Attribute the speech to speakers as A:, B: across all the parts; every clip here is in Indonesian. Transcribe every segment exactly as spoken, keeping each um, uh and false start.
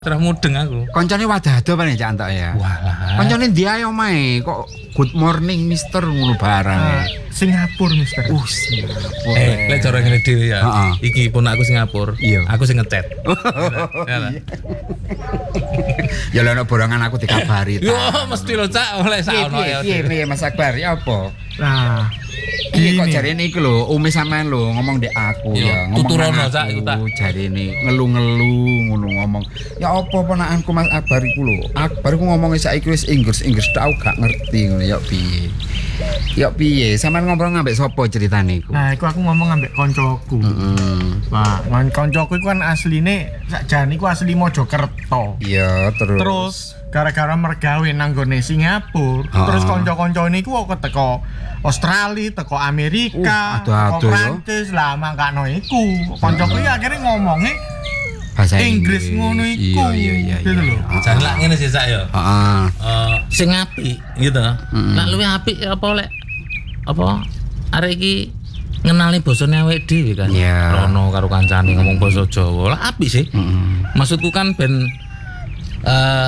A: Terus mudeng aku.
B: Koncone wadah ado paling cak entuk ya.
A: Walah.
B: Koncone ndi ae omahe kok good morning mister ngono barang.
C: Singapura mister.
B: Uh, Singapura.
A: Eh, lek cara ngene dhewe ya.
B: Heeh.
A: Iki pun aku Singapura.
B: Iya.
A: Aku sing ngechat.
B: Ya lho borongan aku dikabari ta.
A: Yo mesti lho cak oleh saono ya.
B: Piye piye Mas Akbar ya apa?
C: Nah,
B: Iki kok
C: gini.
B: jarene iki lho, umi sampean lho ngomong ndek aku
A: Yo,
B: ya, ngomong
A: tuturono,
B: nang
A: Cak,
B: aku,
A: iku tak.
B: jarene ngelu-ngelu ngono ngomong. Ya apa ponakanku Mas Akbar iku lho. Akbar ku ngomongnya saiki wis Inggris-Inggris tau gak ngerti ngono ya piye. Ya piye, sampean ngobrol ngambek sapa ceritane iku?
C: Nah, iku aku ngomong ambek koncoku.
B: Heeh.
C: Wah, ngan koncoku iku kan asline sakjane iku asli Mojokerto.
B: Iya, terus.
C: Terus gara-gara mergawe nang gone Singapura,
B: Ah.
C: terus konco-konco niku kok teko Australia, teko
B: Uh,
C: Amerika,
B: ado-ado
C: teko
B: ya.
C: Prancis lah mangkano iku. Koncoku ya akhirnya ngomongnya
B: bahasa
C: Inggris ngono iku.
B: Iya iya iya.
C: Gitu lho.
A: Jan lak ngene sih sak ya.
B: Heeh.
A: Eh sing apik gitu. Lak luwih apik apa lek apa arek iki ngenali basane awake dhewe kan.
B: Iya.
A: Rono karo kancane ngomong basa Jawa. Lah apik sih.
B: Heeh.
A: Maksudku kan ben eh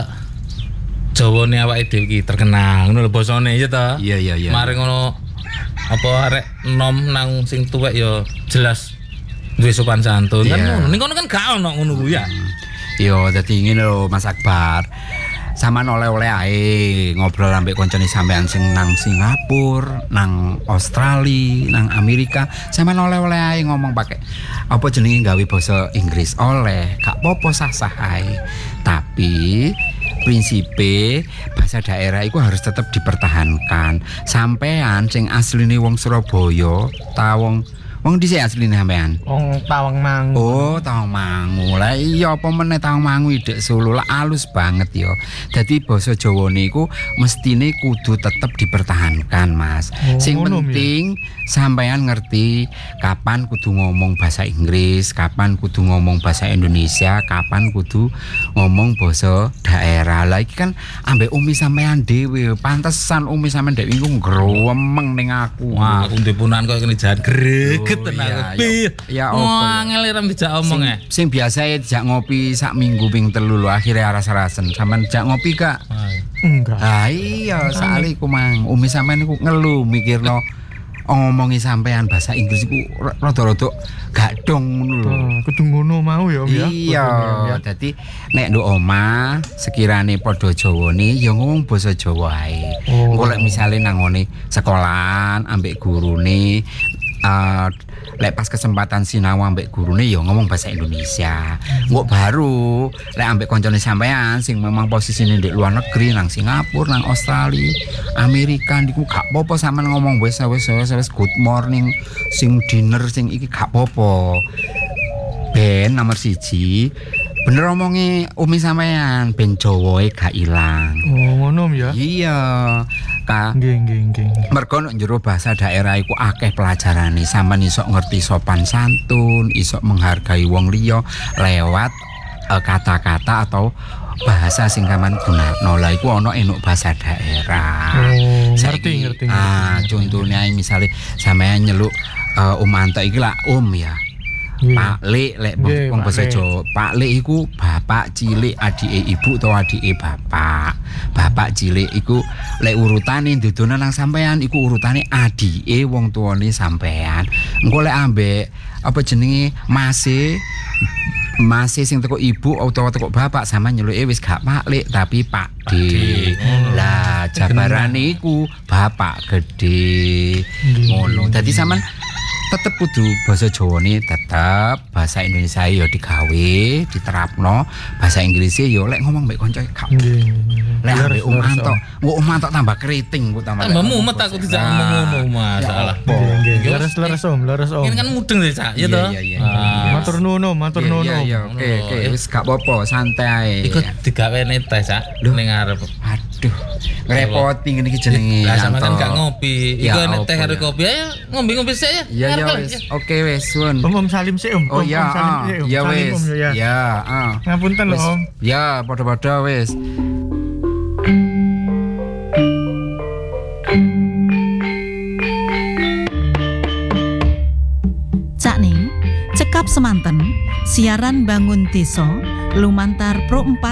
A: Jawane awake dhewe iki terkenal ngono lho basane ya ta.
B: Iya iya iya.
A: Mari ngono apa arek nom nang sing tuwek ya jelas duwe sopan santun kan
B: Iya.
A: ngono. Ning kono kan gak ono ngono ku ya.
B: Yo dadi ngene lho Mas Akbar. Saman oleh-oleh ae ngobrol ambek koncone sampean sing nang Singapura, nang Australia, nang Amerika, saman oleh-oleh ae ngomong pakai apa jenenge gawe basa Inggris oleh, gak apa-apa sah-sah ae. Tapi prinsipe bahasa daerah itu harus tetap dipertahankan. Sampean sing asline wong Surabaya, ta wong wong dhisik asline sampean.
C: Wong Tawangmangu.
B: Oh, Tawangmangu. Lah iya apa meneh Tawangmangu idek Solo lah alus banget ya. Dadi basa Jawa niku mestine kudu tetep dipertahankan, Mas.
C: Oh,
B: Sing
C: ngono,
B: penting sampean ngerti kapan kudu ngomong bahasa Inggris, kapan kudu ngomong bahasa Indonesia, kapan kudu ngomong basa daerah. Lah iki kan ambek umi sampean dhewe. Pantesan umi sampean dhewe iku growemeng ning aku.
A: Wah, aku ndek punan koyo ngene jahat greget
B: Oh,
A: tenan
B: iya,
A: aku. Piye?
B: ya apa
A: Wah,
B: ya?
A: ngeliram dijak omong
B: sing,
A: e.
B: sing biasa ya dijak ngopi sak minggu ping telu lho akhirnya aras-arasen sampean dijak ngopi gak?
C: Enggak.
B: Ah iya soalnya iku mang umi sampean iku ngelu mikirno ngomongi sampean bahasa Inggris iku r- rada-rada gak dong ngono lho.
C: Oh, kudu ngono mau ya, Om ya.
B: Iya,
C: Ya.
B: dadi nek nduk omah sekirane padha Jawane ya ngomong basa Jawa ae.
C: Oh.
B: Engko lek misale nang ngene sekolahan ambek gurune uh, lek pas kesempatan sinau ambek gurune ya ngomong bahasa Indonesia. Engko baru lek ambek koncone sampean sing memang posisine ndek luar negeri nang Singapura, nang Australia, Amerika niku gak apa-apa sampean ngomong wis wis wis wis good morning, sing dinner sing iki gak apa-apa. Ben nomor siji bener omongi umi sampean ben Jawae gak ilang.
C: Oh, ngono Om ya.
B: Iya. Ka
C: Nggih, nggih, nggih.
B: mergo nek jero bahasa daerah iku akeh pelajarane sampean iso ngerti sopan santun, iso menghargai wong liya lewat eh, kata-kata atau bahasa sing sampean gunakno. Lah iku ana enuk bahasa daerah.
C: Oh,
B: Saiki,
C: ngerti, ngerti,
B: Ah,
C: ngerti.
B: contohnya misale sampean nyeluk uh, Om Anto iki lah Om ya.
C: Nggih.
B: Pak Lik lek
C: Nggih,
B: wong
C: Pak
B: basa
C: Lik.
B: Jawa. Pak Lik iku bapak cilik adike ibu utawa adike bapak. Bapak cilik iku lek urutane dudono nang sampean iku urutane adike wong tuane sampean. Engko lek ambek apa jenenge mase Masih sing teko ibu utawa teko bapak sama nyeluke wis gak Pak Lik tapi Pak D. Lah jabarane iku bapak gede. Ngono. Dadi sampean tetep kudu basa Jawane tetep, bahasa Indonesia ya digawe, diterapno, bahasa Inggris yo lek ngomong mbek kanca gak.
C: Nggih.
B: Lek
C: Leres,
B: ambek Om
C: leres,
B: Anto,
C: Om.
B: engko Om Anto tambah keriting ku tambah.
A: Tambah mumet aku dijak ngomong ngono masalah.
B: apa?
C: Nggih,
A: Nggih,
C: leres leres Om, leres Om.
A: Ini kan mudeng deh, Cak. Ya
B: Iya,
A: toh?
B: iya, iya.
A: Ah.
C: Matur nuwun Om, matur
B: Iya,
C: nuwun
B: iya,
C: Om.
B: iya, oke, oke, wis gak apa-apa, santai.
A: Ikut digawene teh, Cak.
B: Loh.
A: Ning ngarep.
B: Aduh, ngerepoti ngene iki jenenge.
A: Lah sama kan
B: Yanto.
A: gak ngopi.
B: Ya,
A: Iku enek teh
B: apa
A: karo
B: ya?
A: kopi ayo ngombe-ngombe sik ya.
B: Iya, iya,
A: Ngarep,
B: wis.
A: ya.
B: Oke, wis, suwun.
C: Om Om salim sik Om.
B: Oh
C: Om,
B: iya,
C: Om, salim
B: ah,
C: sik, Om.
B: iya
C: Salim,
B: wis.
C: Om, ya.
B: Ya, ah.
C: Ngapunten lho
B: Wis.
C: Om.
B: Ya, padha-padha wis.
D: Cak ning, cekap semanten, siaran bangun desa lumantar Pro empat